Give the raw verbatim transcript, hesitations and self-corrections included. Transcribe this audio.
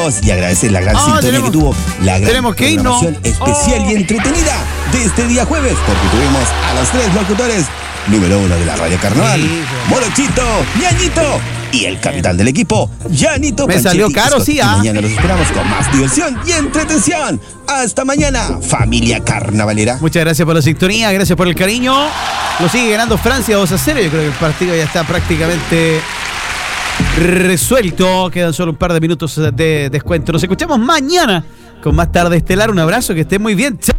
Y agradecer la gran Ah, sintonía tenemos- que tuvo la gran tenemos que irnos. programación especial Oh. y entretenida de este día jueves, porque tuvimos a los tres locutores número uno de la Radio Carnaval, Sí, sí. Morochito, Ñañito y el capitán del equipo, Yanito Me Panchetti. salió caro, Scott. sí, Y ah. mañana los esperamos con más diversión y entretención. Hasta mañana, familia carnavalera. Muchas gracias por la sintonía, gracias por el cariño. Lo sigue ganando Francia dos a cero. Yo creo que el partido ya está prácticamente resuelto. Quedan solo un par de minutos de descuento. Nos escuchamos mañana con más tarde estelar. Un abrazo, que estén muy bien. Chao.